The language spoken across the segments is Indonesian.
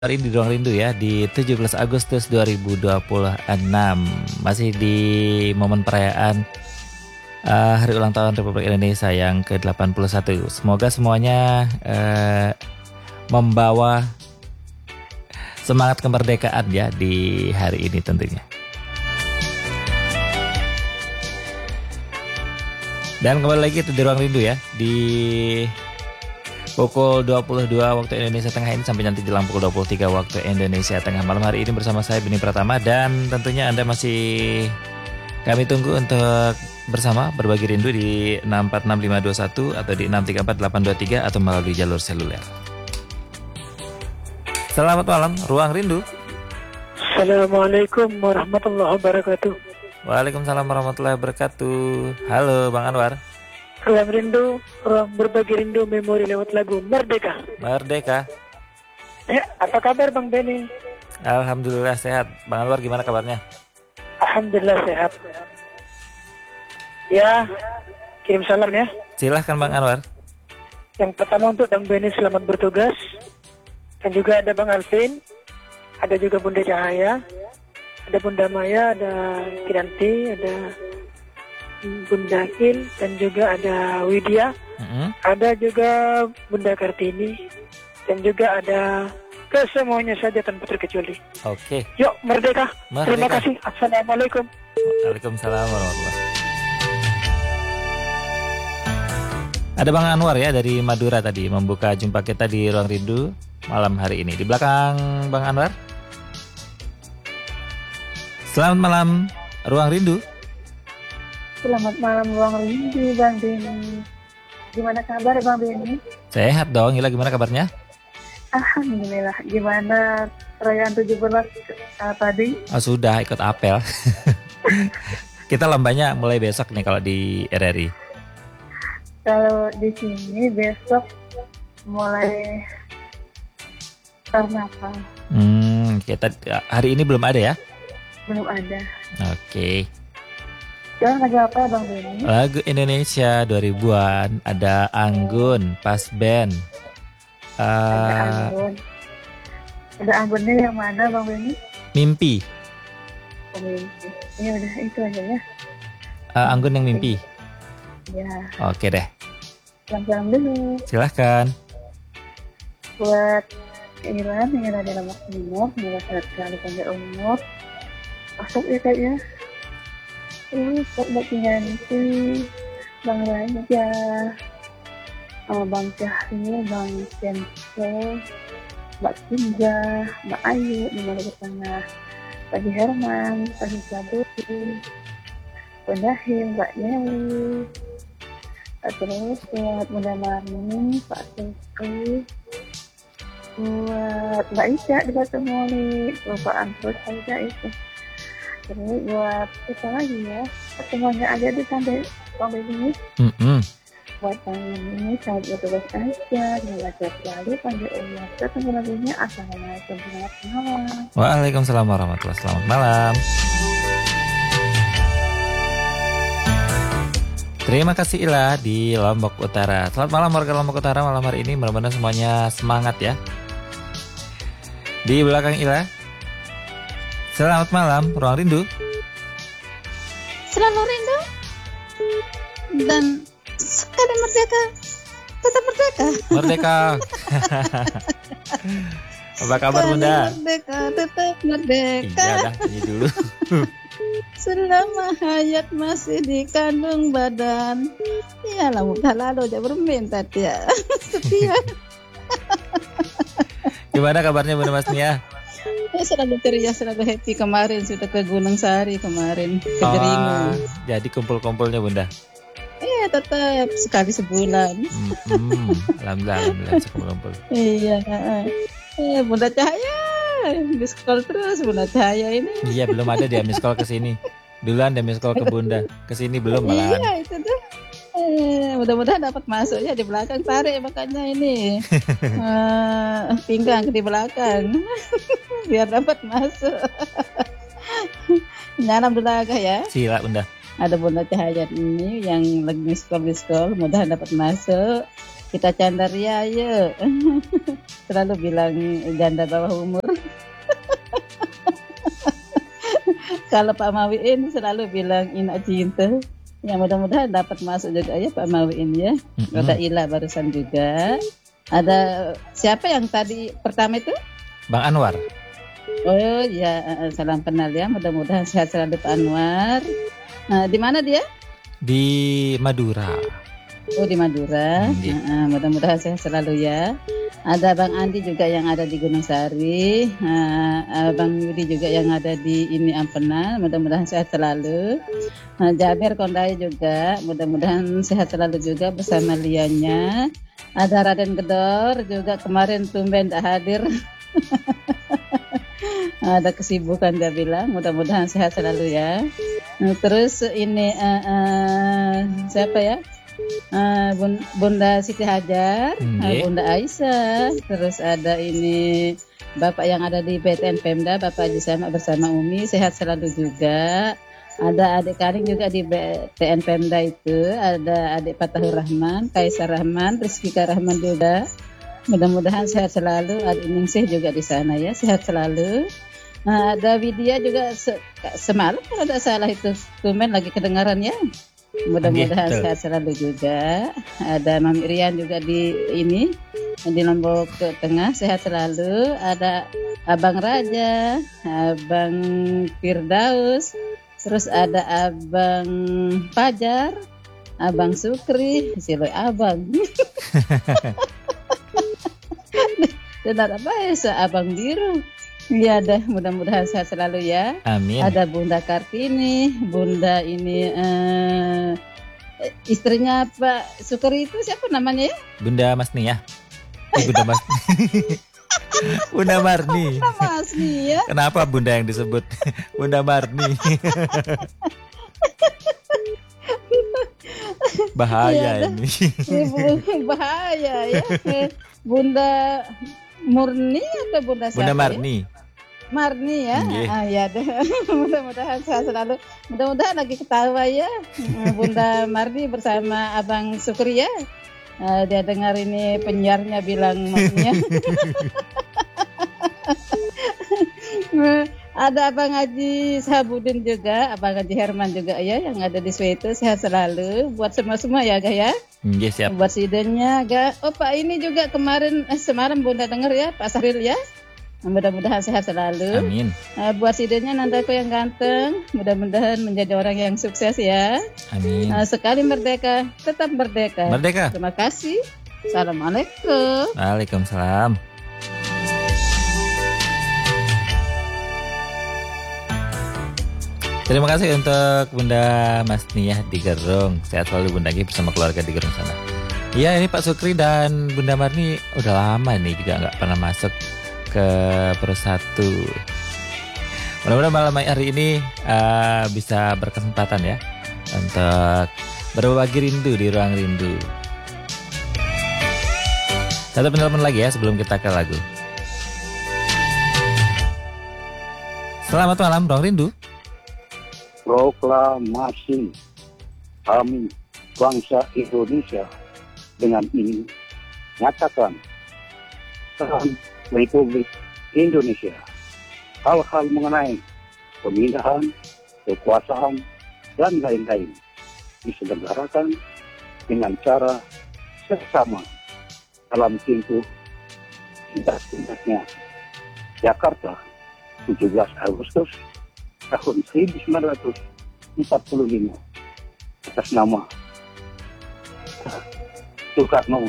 Hari ini di Ruang Rindu ya, di 17 Agustus 2026. Masih di momen perayaan Hari Ulang Tahun Republik Indonesia yang ke-81. Semoga semuanya membawa semangat kemerdekaan ya di hari ini tentunya. Dan kembali lagi di Ruang Rindu ya, di pukul 22 waktu Indonesia Tengah ini sampai nanti jelang pukul 23 waktu Indonesia Tengah. Malam hari ini bersama saya Beni Pratama, dan tentunya Anda masih kami tunggu untuk bersama berbagi rindu di 646521 atau di 634823 atau melalui jalur seluler. Selamat malam, Ruang Rindu. Assalamualaikum warahmatullahi wabarakatuh. Waalaikumsalam warahmatullahi wabarakatuh. Halo Bang Anwar. Ruang Rindu, ruang berbagi rindu memori lewat lagu Merdeka. Merdeka. Ya, apa kabar Bang Beni? Alhamdulillah sehat. Bang Anwar gimana kabarnya? Alhamdulillah sehat. Ya, kirim salam ya. Silahkan Bang Anwar. Yang pertama untuk Bang Beni selamat bertugas. Dan juga ada Bang Alvin, ada juga Bunda Cahaya, ada Bunda Maya, ada Kiranti, ada Bunda Il, dan juga ada Widya, ada juga Bunda Kartini, dan juga ada kesemuanya saja tanpa terkecuali. Oke. Yuk merdeka. Terima Merdeka. kasih. Assalamualaikum. Waalaikumsalam warahmatullahi. Ada Bang Anwar ya dari Madura tadi membuka jumpa kita di Ruang Rindu malam hari ini. Di belakang Bang Anwar. Selamat malam Ruang Rindu. Selamat malam Ruang Rindu Bang Beni. Gimana kabar Bang Beni? Sehat dong, Gila gimana kabarnya? Alhamdulillah. Gimana perayaan 17 tadi? Oh, sudah ikut apel. Kita lombanya mulai besok nih kalau di RRI. Kalau di sini besok mulai karnaval. Kita hari ini belum ada ya? Belum ada. Oke. Sekarang lagu apa ya Bang Beni? Lagu Indonesia 2000-an, ada Anggun, Pas Band. Ada Anggun. Ada Anggunnya yang mana Bang Beni? Mimpi. Mimpi. Ya udah itu aja ya. Anggun yang Mimpi. Ya. Oke deh. Salam-salam dulu. Silahkan. Buat Iran yang ada dalam waktu umur, semoga sehat selalu panjang umur. Masuk ya kayaknya. Buat Mbak Kinanti, Bang Raja, Bang Cahyo, Bang Kenso, Mbak Kinja, Mbak Ayu di Maluku Tengah, Pak Herman, Pak Saburi, Pendahim, Mbak Nyeli, terus buat Bunda Marni, Pak Suki, buat Mbak Ica di Batu Moli, lupaan terus aja itu. Terus buat kita lagi ya, semuanya aja di sampai ini. Buat Bang ini sangat bertugas aja, belajar selalu panjang umur. Ketemu lagunya. Assalamualaikum warahmatullahi wabarakatuh. Waalaikumsalam warahmatullahi wabarakatuh. Selamat malam. Terima kasih Ila di Lombok Utara. Selamat malam warga Lombok Utara, malam hari ini mudah-mudahan semuanya semangat ya. Di belakang Ila. Selamat malam, Ruang Rindu. Selalu rindu dan sekadar merdeka, tetap merdeka. Merdeka. Apa kabar Bunda? Merdeka, tetap merdeka. Iya dah, ini dulu. Selama hayat masih di kandung badan. Ya lah, mudah lalu aja bermain tadi ya. Setia. Gimana kabarnya Bunda Mas Nia? Selalu ceria, selalu happy. Kemarin sudah ke Gunung Sari kemarin, ke Jeringu. Jadi kumpul-kumpulnya Bunda? Iya, tetap sekali sebulan. Alhamdulillah kumpul-kumpul. Iya. Bunda Cahaya, miss call terus Bunda Cahaya ini. Iya, belum ada dia miss call ke sini. Duluan dia miss call ke Bunda. Ke sini belum malahan. Iya, itu tuh. Mudah-mudahan dapat masuk ya di belakang, tarik makanya ini. Pinggang di belakang. Biar dapat masuk. Nyanam dulu agak ya. Sila Bunda. Ada Bunda Cahaya ini yang lagi miss call, mudah dapat masuk. Kita candaria yuk. Selalu bilang janda bawah umur. Kalau Pak Mawiin selalu bilang ina cinta. Ya mudah-mudahan dapat masuk juga ya Pak Mawiin ya. Ada Ila barusan juga. Ada siapa yang tadi pertama itu? Bang Anwar. Oh ya, salam kenal ya. Mudah-mudahan sehat selalu Pak Anwar. Di mana dia? Di Madura. Oh di Madura. Mudah-mudahan sehat selalu ya. Ada Bang Andi juga yang ada di Gunung Sari, Bang Yudi juga yang ada di ini Ampenan, mudah-mudahan sehat selalu. Jabir Kondai juga, mudah-mudahan sehat selalu juga bersama liannya. Ada Raden Gedor juga kemarin tumben tak hadir. Ada kesibukan dia bilang, mudah-mudahan sehat selalu ya. Terus ini siapa ya? Bunda Siti Hajar, Bunda Aisyah, terus ada ini Bapak yang ada di PTN Pemda, Bapak Haji Sama bersama Umi, sehat selalu juga. Ada adik Karing juga di PTN Pemda itu, ada adik Fatahur Rahman, Kaisar Rahman, Rizkika Rahman juga. Mudah-mudahan sehat selalu. Adik Ningsih juga di sana ya, sehat selalu. Ada Widya juga semalam kalau tidak salah itu tumen lagi kedengaran ya. Mudah-mudahan sehat selalu juga. Ada Mami Rian juga di Lombok Tengah, sehat selalu. Ada Abang Raja, Abang Firdaus, terus ada Abang Fajar, Abang Sukri, Siloy Abang. Dan ada apa ya, Abang Biru. Ya dah, mudah-mudahan sehat selalu ya. Amin. Ada Bunda Kartini, Bunda ini istrinya Pak Sukri itu siapa namanya ya? Bunda Masni ya. Bunda Masni. Bunda Marni. Bunda Masni ya. Kenapa Bunda yang disebut Bunda Marni? Bahaya ini. Bahaya ya. Bunda Murni atau Bunda siapa? Bunda Marni. Marni ya, ya deh. Mudah-mudahan sehat selalu. Mudah-mudahan lagi ketawa ya, Bunda Marni bersama Abang Sukri ya. Dia dengar ini penyiarnya bilang maksudnya. Ada Abang Haji Sahabudin juga, Abang Haji Herman juga ya, yang ada di Sweto, sehat selalu. Buat semua ya, Gak ya. Yes, siap. Buat sidennya, Gak. Oh Pak ini juga semalam Bunda dengar ya, Pak Sahril ya. Mudah-mudahan sehat selalu. Amin. Buat sidenya Nandaku yang ganteng, mudah-mudahan menjadi orang yang sukses ya. Amin. Sekali merdeka, tetap merdeka. Merdeka. Terima kasih. Assalamualaikum. Waalaikumsalam. Terima kasih untuk Bunda Masniyah di Gerung. Sehat selalu Bunda Gi bersama keluarga di Gerung sana. Iya, ini Pak Sukri dan Bunda Marni udah lama nih juga nggak pernah masuk ke Persatu. Mudah-mudahan malam hari ini bisa berkesempatan ya untuk berbagi rindu di ruang rindu. Satu penelpon lagi ya sebelum kita ke lagu. Selamat malam ruang rindu. Proklamasi kami bangsa Indonesia dengan ini nyatakan saham Republik Indonesia. Hal-hal mengenai pemindahan, kekuasaan, dan lain-lain diselenggarakan dengan cara seksama dalam tempo singkat-singkatnya. Jakarta, 17 Agustus tahun 1945 atas nama Soekarno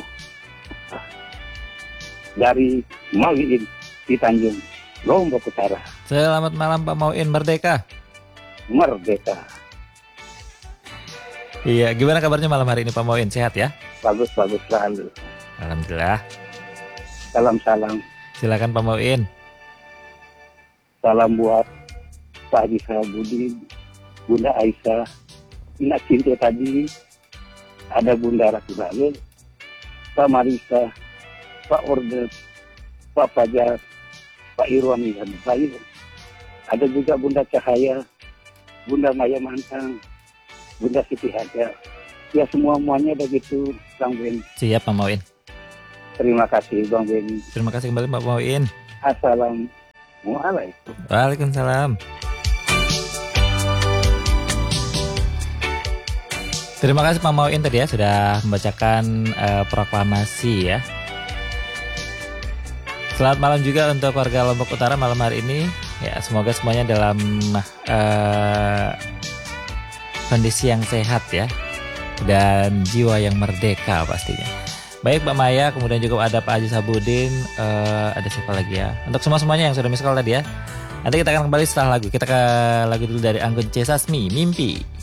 dari Mawiin di Tanjung Lombok Utara. Selamat malam Pak Mawiin, merdeka. Merdeka. Iya, gimana kabarnya malam hari ini Pak Mawiin? Sehat ya? Bagus selalu. Alhamdulillah. Salam. Silakan Pak Mawiin. Salam buat Pak Haji Sahabudin, Bunda Aisyah, Ina Cinta tadi, ada Bunda Ratu Balil, Pak Marisa, Pak Ordes, Pak Fajar, Pak Irwan dan lain. Ada juga Bunda Cahaya, Bunda Maya Mantang, Bunda Siti Hajar. Ya semuanya begitu, Kang Ben. Siap Pak Mawiin. Terima kasih Bang Benny. Terima kasih kembali Pak Mauin. Assalamualaikum. Waalaikumsalam. Terima kasih Pak Mauin tadi ya sudah membacakan proklamasi ya. Selamat malam juga untuk warga Lombok Utara malam hari ini. Ya, semoga semuanya dalam kondisi yang sehat ya. Dan jiwa yang merdeka pastinya. Baik Mbak Maya, kemudian juga ada Pak Haji Sabudin, ada siapa lagi ya. Untuk semuanya yang sudah miss call tadi ya. Nanti kita akan kembali setelah lagu. Kita ke lagu dulu dari Anggun C. Sasmi, Mimpi.